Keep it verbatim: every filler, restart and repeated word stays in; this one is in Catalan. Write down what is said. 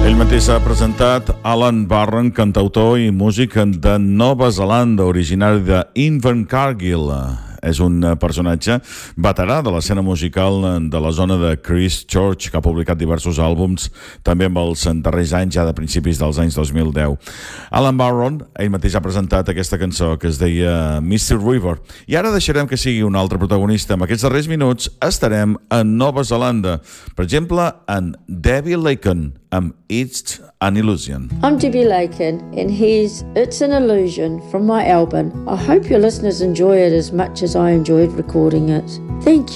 Ell mateix s'ha presentat, Alan Barron, cantautor i músic de Nova Zelanda, originari d'Invercargill. És un personatge veterà de l'escena musical de la zona de Christchurch, que ha publicat diversos àlbums també amb els darrers anys, ja de principis dels anys dos mil deu. Alan Barron, ell mateix ha presentat aquesta cançó que es deia mister River. I ara deixarem que sigui un altre protagonista. En aquests darrers minuts estarem a Nova Zelanda. Per exemple, en Debbie Laken, amb It's an Illusion. I'm Debbie Laken, and here's It's an Illusion from my album. I hope your listeners enjoy it as much as I enjoyed recording it. Thank you.